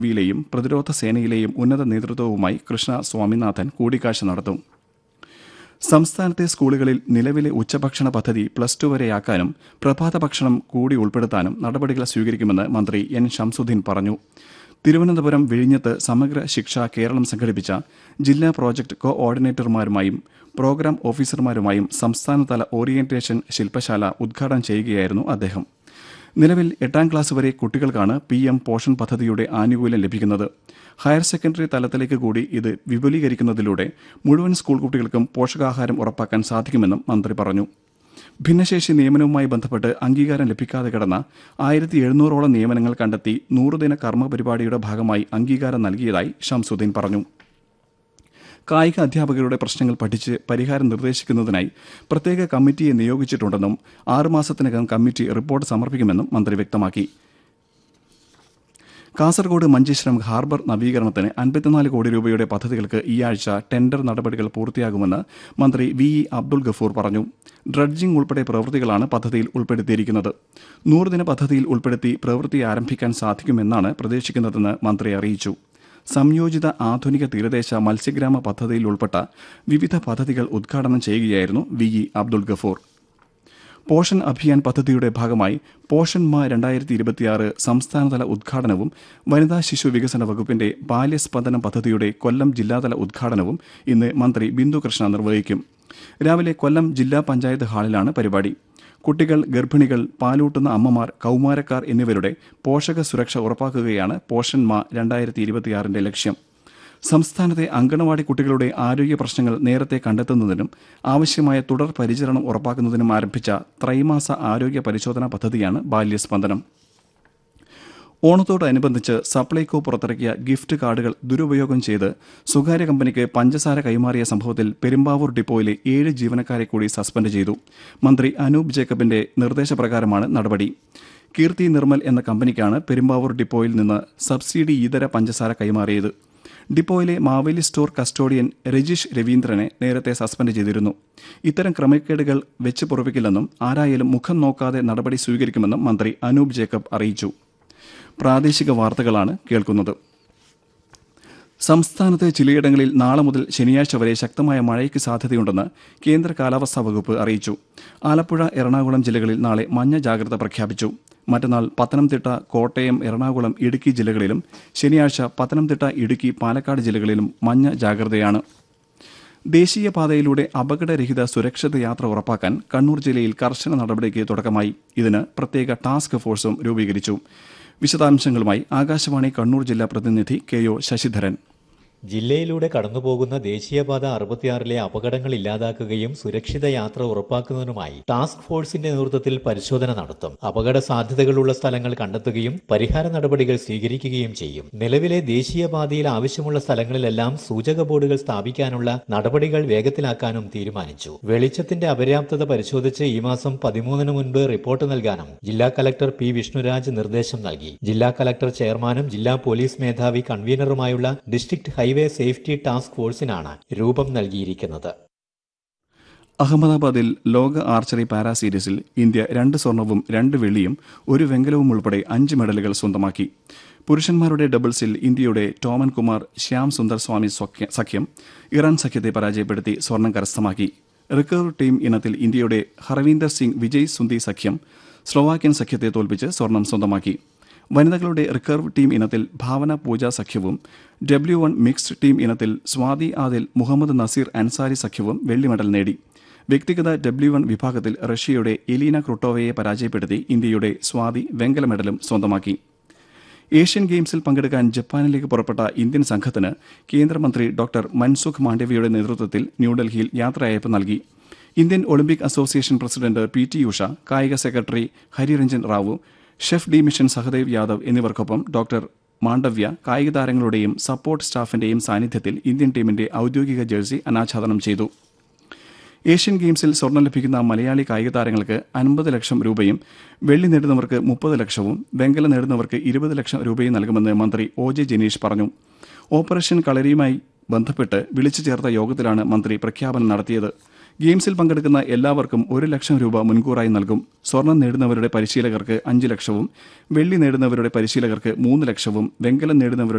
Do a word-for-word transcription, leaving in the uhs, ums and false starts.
വിയിലെയും പ്രതിരോധ സേനയിലെയും ഉന്നത നേതൃത്വവുമായി കൃഷ്ണ സ്വാമിനാഥൻ കൂടിക്കാഴ്ച നടത്തും. സംസ്ഥാനത്തെ സ്കൂളുകളിൽ നിലവിലെ ഉച്ചഭക്ഷണ പദ്ധതി പ്ലസ് ടു വരെയാക്കാനും പ്രഭാത ഭക്ഷണം കൂടി ഉൾപ്പെടുത്താനും നടപടികൾ സ്വീകരിക്കുമെന്ന് മന്ത്രി എൻ ശംസുദ്ദീൻ പറഞ്ഞു. തിരുവനന്തപുരം വിഴിഞ്ഞത്ത് സമഗ്ര ശിക്ഷ കേരളം സംഘടിപ്പിച്ച ജില്ലാ പ്രോജക്ട് കോ ഓർഡിനേറ്റർമാരുമായും പ്രോഗ്രാം ഓഫീസർമാരുമായും സംസ്ഥാനതല ഓറിയന്റേഷൻ ശില്പശാല ഉദ്ഘാടനം ചെയ്യുകയായിരുന്നു അദ്ദേഹം. നിലവിൽ എട്ടാം ക്ലാസ് വരെ കുട്ടികൾക്കാണ് പി എം പോഷൺ പദ്ധതിയുടെ ആനുകൂല്യം ലഭിക്കുന്നത്. ഹയർ സെക്കൻഡറി തലത്തിലേക്ക് കൂടി ഇത് വിപുലീകരിക്കുന്നതിലൂടെ മുഴുവൻ സ്കൂൾ കുട്ടികൾക്കും പോഷകാഹാരം ഉറപ്പാക്കാൻ സാധിക്കുമെന്നും മന്ത്രി പറഞ്ഞു. ഭിന്നശേഷി നിയമനവുമായി ബന്ധപ്പെട്ട് അംഗീകാരം ലഭിക്കാതെ കിടന്ന ആയിരത്തി എഴുന്നൂറോളം നിയമനങ്ങൾ കണ്ടെത്തി നൂറുദിന കർമ്മ പരിപാടിയുടെ ഭാഗമായി അംഗീകാരം നൽകിയതായി ഷംസുദ്ദീൻ പറഞ്ഞു. കായിക അധ്യാപകരുടെ പ്രശ്നങ്ങൾ പഠിച്ച് പരിഹാരം നിർദ്ദേശിക്കുന്നതിനായി പ്രത്യേക കമ്മിറ്റിയെ നിയോഗിച്ചിട്ടുണ്ടെന്നും ആറുമാസത്തിനകം കമ്മിറ്റി റിപ്പോർട്ട് സമർപ്പിക്കുമെന്നും മന്ത്രി വ്യക്തമാക്കി. കാസർഗോഡ് മഞ്ചേശ്വരം ഹാർബർ നവീകരണത്തിന് അൻപത്തിനാല് കോടി രൂപയുടെ പദ്ധതികൾക്ക് ഈ ആഴ്ച ടെൻഡർ നടപടികൾ പൂർത്തിയാകുമെന്ന് മന്ത്രി വി ഇ അബ്ദുൾ ഗഫൂർ പറഞ്ഞു. ഡ്രഡ്ജിംഗ് ഉൾപ്പെടെ പ്രവൃത്തികളാണ് പദ്ധതിയിൽ ഉൾപ്പെടുത്തിയിരിക്കുന്നത്. നൂറുദിന പദ്ധതിയിൽ ഉൾപ്പെടുത്തി പ്രവൃത്തി ആരംഭിക്കാൻ സാധിക്കുമെന്നാണ് പ്രതീക്ഷിക്കുന്നതെന്ന് മന്ത്രി അറിയിച്ചു. സംയോജിത ആധുനിക തീരദേശ മത്സ്യഗ്രാമ പദ്ധതിയിൽ ഉൾപ്പെട്ട വിവിധ പദ്ധതികൾ ഉദ്ഘാടനം ചെയ്യുകയായിരുന്നു V E Abdul Gafoor. Portion Abhiyan പദ്ധതിയുടെ ഭാഗമായി പോഷൻ മാ രണ്ടായിരത്തി ഇരുപത്തിയാറ് സംസ്ഥാനതല ഉദ്ഘാടനവും വനിതാ ശിശു വികസന വകുപ്പിന്റെ ബാല്യസ്പന്ദനം പദ്ധതിയുടെ കൊല്ലം ജില്ലാതല ഉദ്ഘാടനവും ഇന്ന് മന്ത്രി ബിന്ദു കൃഷ്ണ നിർവഹിക്കും. രാവിലെ കൊല്ലം ജില്ലാ പഞ്ചായത്ത് ഹാളിലാണ് പരിപാടി. കുട്ടികൾ, ഗർഭിണികൾ, പാലൂട്ടുന്ന അമ്മമാർ, കൌമാരക്കാർ എന്നിവരുടെ പോഷക സുരക്ഷ ഉറപ്പാക്കുകയാണ് പോഷൻ മാ രണ്ടായിരത്തി ഇരുപത്തിയാറിന്റെ ലക്ഷ്യം. സംസ്ഥാനത്തെ അങ്കണവാടി കുട്ടികളുടെ ആരോഗ്യ പ്രശ്നങ്ങൾ നേരത്തെ കണ്ടെത്തുന്നതിനും ആവശ്യമായ തുടർ പരിചരണം ഉറപ്പാക്കുന്നതിനും ആരംഭിച്ച ത്രൈമാസ ആരോഗ്യ പരിശോധനാ പദ്ധതിയാണ് ബാല്യസ്പന്ദനം. ഓണത്തോടനുബന്ധിച്ച് സപ്ലൈകോ പുറത്തിറക്കിയ ഗിഫ്റ്റ് കാർഡുകൾ ദുരുപയോഗം ചെയ്ത് സ്വകാര്യ കമ്പനിക്ക് പഞ്ചസാര കൈമാറിയ സംഭവത്തിൽ പെരുമ്പാവൂർ ഡിപ്പോയിലെ ഏഴ് ജീവനക്കാരെ കൂടി സസ്പെൻഡ് ചെയ്തു. മന്ത്രി അനൂപ് ജേക്കബിന്റെ നിർദ്ദേശപ്രകാരമാണ് നടപടി. കീർത്തി നിർമ്മൽ എന്ന കമ്പനിക്കാണ് പെരുമ്പാവൂർ ഡിപ്പോയിൽ നിന്ന് സബ്സിഡി ഇതര പഞ്ചസാര കൈമാറിയത്. ഡിപ്പോയിലെ മാവേലി സ്റ്റോർ കസ്റ്റോഡിയൻ രജീഷ് രവീന്ദ്രനെ നേരത്തെ സസ്പെൻഡ് ചെയ്തിരുന്നു. ഇത്തരം ക്രമക്കേടുകൾ വെച്ച് പൊറുപ്പിക്കില്ലെന്നും ആരായാലും മുഖം നോക്കാതെ നടപടി സ്വീകരിക്കുമെന്നും മന്ത്രി അനൂപ് ജേക്കബ് അറിയിച്ചു. പ്രാദേശിക വാർത്തകളാണ് കേൾക്കുന്നത്. സംസ്ഥാനത്ത് ചിലയിടങ്ങളിൽ നാളെ മുതൽ ശനിയാഴ്ച വരെ ശക്തമായ മഴയ്ക്ക് സാധ്യതയുണ്ടെന്ന് കേന്ദ്ര കാലാവസ്ഥാ വകുപ്പ് അറിയിച്ചു. ആലപ്പുഴ, എറണാകുളം ജില്ലകളിൽ നാളെ മഞ്ഞ ജാഗ്രത പ്രഖ്യാപിച്ചു. മറ്റന്നാൾ പത്തനംതിട്ട, കോട്ടയം, എറണാകുളം, ഇടുക്കി ജില്ലകളിലും ശനിയാഴ്ച പത്തനംതിട്ട, ഇടുക്കി, പാലക്കാട് ജില്ലകളിലും മഞ്ഞ ജാഗ്രതയാണ്. ദേശീയപാതയിലൂടെ അപകടരഹിത സുരക്ഷിത യാത്ര ഉറപ്പാക്കാൻ കണ്ണൂർ ജില്ലയിൽ കർശന നടപടിക്ക് തുടക്കമായി. ഇതിന് പ്രത്യേക ടാസ്ക് ഫോഴ്സും രൂപീകരിച്ചു. വിശദാംശങ്ങളുമായി ആകാശവാണി കണ്ണൂർ ജില്ലാ പ്രതിനിധി കെ ഒ ശശിധരൻ. ജില്ലയിലൂടെ കടന്നുപോകുന്ന ദേശീയപാത അറുപത്തിയാറിലെ അപകടങ്ങൾ ഇല്ലാതാക്കുകയും സുരക്ഷിത യാത്ര ഉറപ്പാക്കുന്നതിനുമായി ടാസ്ക് ഫോഴ്സിന്റെ നേതൃത്വത്തിൽ പരിശോധന നടത്തും. അപകട സാധ്യതകളുള്ള സ്ഥലങ്ങൾ കണ്ടെത്തുകയും പരിഹാര നടപടികൾ സ്വീകരിക്കുകയും ചെയ്യും. നിലവിലെ ദേശീയപാതയിൽ ആവശ്യമുള്ള സ്ഥലങ്ങളിലെല്ലാം സൂചക ബോർഡുകൾ സ്ഥാപിക്കാനുള്ള നടപടികൾ വേഗത്തിലാക്കാനും തീരുമാനിച്ചു. വെളിച്ചത്തിന്റെ അപര്യാപ്തത പരിശോധിച്ച് ഈ മാസം പതിമൂന്നിന് മുൻപ് റിപ്പോർട്ട് നൽകാനും ജില്ലാ കലക്ടർ പി വിഷ്ണുരാജ് നിർദ്ദേശം നൽകി. ജില്ലാ കലക്ടർ ചെയർമാനും ജില്ലാ പോലീസ് മേധാവി കൺവീനറുമായുള്ള ഡിസ്ട്രിക്ട് ഹൈവേ സേഫ്റ്റി ടാസ്ക് ഫോഴ്സിനാണ് രൂപം നൽകിയിരിക്കുന്നത്. അഹമ്മദാബാദിൽ ലോക ആർച്ചറി പാരാ സീരീസിൽ ഇന്ത്യ രണ്ട് സ്വർണവും രണ്ട് വെള്ളിയും ഒരു വെങ്കലവും ഉൾപ്പെടെ അഞ്ച് മെഡലുകൾ സ്വന്തമാക്കി. പുരുഷന്മാരുടെ ഡബിൾസിൽ ഇന്ത്യയുടെ ടോമൻ കുമാർ, ശ്യാം സുന്ദർ സ്വാമി സഖ്യം ഇറാൻ സഖ്യത്തെ പരാജയപ്പെടുത്തി സ്വർണം കരസ്ഥമാക്കി. റിക്കർവ് ടീം ഇനത്തിൽ ഇന്ത്യയുടെ ഹർവീന്ദർ സിംഗ്, വിജയ് സുന്ദി സഖ്യം സ്ലോവാക്യൻ സഖ്യത്തെ തോൽപ്പിച്ച് സ്വർണം സ്വന്തമാക്കി. വനിതകളുടെ റിക്കർവ് ടീം ഇനത്തിൽ ഭാവന പൂജ സഖ്യവും ഡബ്ല്യു വൺ മിക്സ്ഡ് ടീം ഇനത്തിൽ സ്വാതി ആദിൽ, മുഹമ്മദ് നസീർ അൻസാരി സഖ്യവും വെള്ളി മെഡൽ നേടി. വ്യക്തിഗത ഡബ്ല്യു വൺ വിഭാഗത്തിൽ റഷ്യയുടെ എലീന ക്രുട്ടോവയെ പരാജയപ്പെടുത്തി ഇന്ത്യയുടെ സ്വാതി വെങ്കല മെഡലും സ്വന്തമാക്കി. ഏഷ്യൻ ഗെയിംസിൽ പങ്കെടുക്കാൻ ജപ്പാനിലേക്ക് പുറപ്പെട്ട ഇന്ത്യൻ സംഘത്തിന് കേന്ദ്രമന്ത്രി ഡോക്ടർ മൻസുഖ് മാണ്ഡവ്യയുടെ നേതൃത്വത്തിൽ ന്യൂഡൽഹിയിൽ യാത്രയയപ്പ് നൽകി. Indian Olympic association president P T Usha, കായിക secretary ഹരിരഞ്ജൻ Rao, chef D mission Sahadev Yadav എന്നിവർക്കൊപ്പം ഡോക്ടർ മാണ്ഡവ്യ കായിക താരങ്ങളുടെയും സപ്പോർട്ട് സ്റ്റാഫിന്റെയും സാന്നിധ്യത്തിൽ ഇന്ത്യൻ ടീമിന്റെ ഔദ്യോഗിക ജേഴ്സി അനാച്ഛാദനം ചെയ്തു. ഏഷ്യൻ ഗെയിംസിൽ സ്വർണം ലഭിക്കുന്ന മലയാളി കായിക താരങ്ങൾക്ക് അൻപത് ലക്ഷം രൂപയും വെള്ളി നേടുന്നവർക്ക് മുപ്പത് ലക്ഷവും വെങ്കലം നേടുന്നവർക്ക് ഇരുപത് ലക്ഷം രൂപയും നൽകുമെന്ന് മന്ത്രി ഒ ജെ ജനീഷ് പറഞ്ഞു. ഓപ്പറേഷൻ കളരിയുമായി ബന്ധപ്പെട്ട് വിളിച്ചു ചേർത്ത യോഗത്തിലാണ് മന്ത്രി പ്രഖ്യാപനം നടത്തിയത്. ഗെയിംസിൽ പങ്കെടുക്കുന്ന എല്ലാവർക്കും ഒരു ലക്ഷം രൂപ മുൻകൂറായി നൽകും. സ്വർണം നേടുന്നവരുടെ പരിശീലകർക്ക് അഞ്ച് ലക്ഷവും വെള്ളി നേടുന്നവരുടെ പരിശീലകർക്ക് മൂന്ന് ലക്ഷവും വെങ്കലം നേടുന്നവരുടെ